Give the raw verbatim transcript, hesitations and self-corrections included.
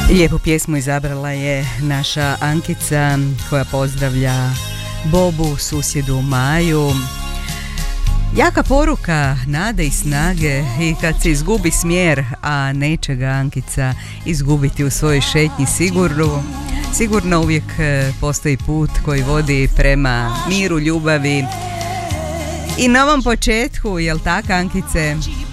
Lijepu pjesmu izabrala je naša Ankica koja pozdravlja Bobu, susjedu Maju. Jaka poruka nade i snage i kad se izgubi smjer, a neće ga Ankica izgubiti u svojoj šetnji sigurno, sigurno uvijek postoji put koji vodi prema miru, ljubavi i novom početku, jel tako Ankice?